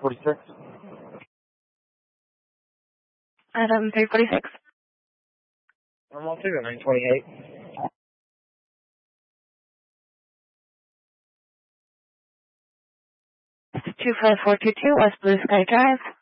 346. Item 346. I'm on 928. 25422 West Blue Sky Drive.